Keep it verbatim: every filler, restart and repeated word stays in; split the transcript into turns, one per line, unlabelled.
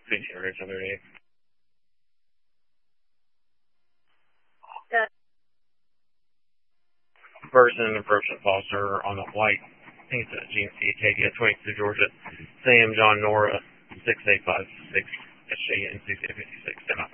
fifteen Ridge underneath.
Yeah.
Person approaching Foster on the white. I think it's a G M C Acadia twenty-two Georgia. Sam John Nora six eight five six S J N six eight five six.